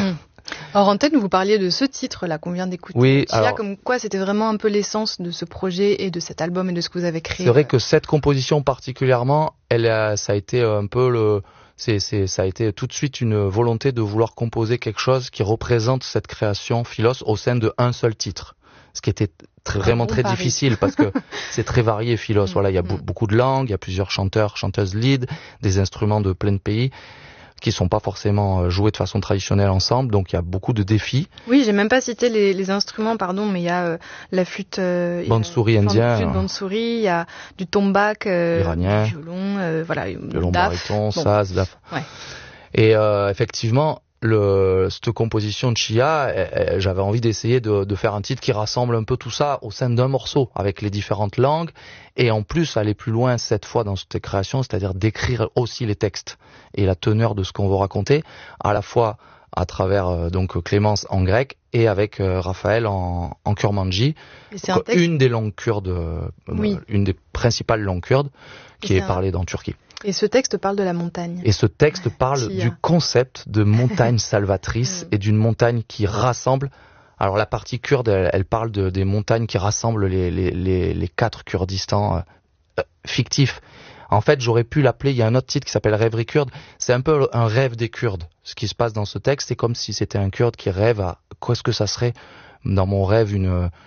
Hors antenne, vous parliez de ce titre-là qu'on vient d'écouter. Oui, Chia, comme quoi c'était vraiment un peu l'essence de ce projet et de cet album et de ce que vous avez créé. C'est vrai que cette composition particulièrement, ça a été un peu ça a été tout de suite une volonté de vouloir composer quelque chose qui représente cette création Philos au sein de un seul titre. Ce qui était vraiment très difficile parce que c'est très varié Philos. Voilà, il y a beaucoup de langues, il y a plusieurs chanteurs, chanteuses lead, des instruments de plein de pays qui sont pas forcément joués de façon traditionnelle ensemble, donc il y a beaucoup de défis. Oui, j'ai même pas cité les instruments, pardon, mais il y a la flûte bande-souris indien, flûte bande-souris, il y a du tombak, iranien, du violon, voilà, violon baryton, saz, daf. Ouais. Et effectivement, cette composition de Chia, j'avais envie d'essayer de faire un titre qui rassemble un peu tout ça au sein d'un morceau, avec les différentes langues, et en plus aller plus loin cette fois dans cette création, c'est-à-dire d'écrire aussi les textes et la teneur de ce qu'on veut raconter, à la fois à travers donc Clémence en grec et avec Raphaël en kurmanji, une des langues kurdes, une des principales langues kurdes qui est parlée dans Turquie. Et ce texte parle de la montagne. Et ce texte parle du concept de montagne salvatrice et d'une montagne qui rassemble. Alors la partie kurde, elle parle des montagnes qui rassemblent les 4 Kurdistans fictifs. En fait, j'aurais pu l'appeler, il y a un autre titre qui s'appelle Rêverie kurde. C'est un peu un rêve des Kurdes. Ce qui se passe dans ce texte, c'est comme si c'était un Kurde qui rêve à qu'est-ce que ça serait dans mon rêve,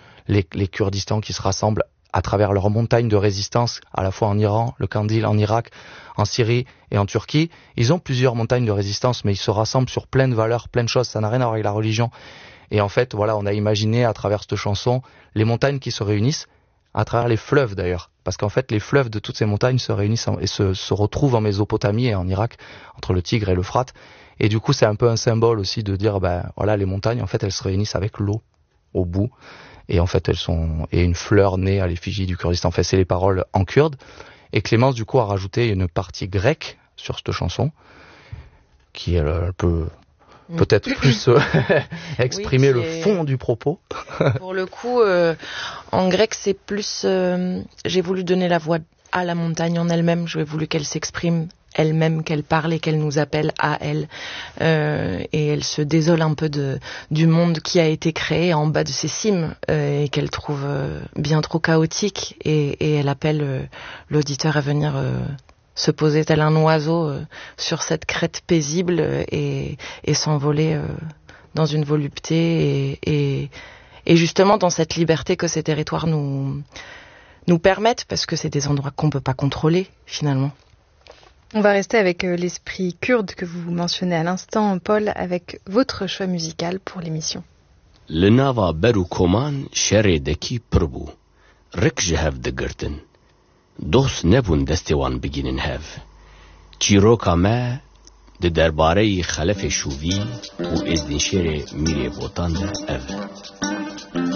les Kurdistans qui se rassemblent à travers leurs montagnes de résistance, à la fois en Iran, le Kandil, en Irak, en Syrie et en Turquie. Ils ont plusieurs montagnes de résistance, mais ils se rassemblent sur plein de valeurs, plein de choses. Ça n'a rien à voir avec la religion. Et en fait, voilà, on a imaginé à travers cette chanson les montagnes qui se réunissent, à travers les fleuves d'ailleurs. Parce qu'en fait, les fleuves de toutes ces montagnes se réunissent et se retrouvent en Mésopotamie et en Irak, entre le Tigre et l'Euphrate. Et du coup, c'est un peu un symbole aussi de dire, voilà, les montagnes, en fait, elles se réunissent avec l'eau au bout. Et en fait, et une fleur née à l'effigie du Kurdistan. Enfin, c'est les paroles en kurde. Et Clémence, du coup, a rajouté une partie grecque sur cette chanson, qui peut peut-être plus exprimer le fond du propos. Pour le coup, en grec, c'est plus... j'ai voulu donner la voix à la montagne en elle-même. J'ai voulu qu'elle s'exprime elle-même, qu'elle parle et qu'elle nous appelle à elle. Et elle se désole un peu du monde qui a été créé en bas de ses cimes et qu'elle trouve bien trop chaotique. Et elle appelle l'auditeur à venir se poser tel un oiseau sur cette crête paisible et s'envoler dans une volupté et justement dans cette liberté que ces territoires nous permettent, parce que c'est des endroits qu'on ne peut pas contrôler finalement. On va rester avec l'esprit kurde que vous mentionnez à l'instant, Paul, avec votre choix musical pour l'émission. Le nava beru koman shere deki prbu rik jehev de girtin dos nebun destewan beginin hev chiroka me de derbare khalef shuvi ou ezdin shere mire botan ev